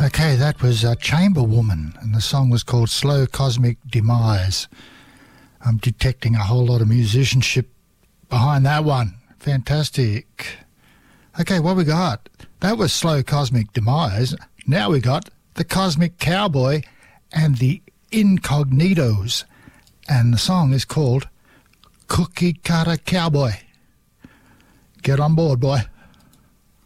Okay, that was Chamber Woman, and the song was called Slow Cosmic Demise. I'm detecting a whole lot of musicianship behind that one. Fantastic. Okay, what we got? That was Slow Cosmic Demise. Now we got the Cosmic Cowboy and the Incognitos, and the song is called Cookie Cutter Cowboy. Get on board, boy.